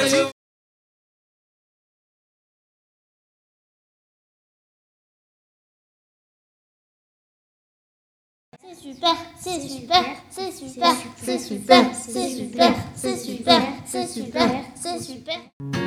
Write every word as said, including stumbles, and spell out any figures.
C'est super, c'est super, c'est super, c'est super, c'est super, c'est super, c'est super, c'est super.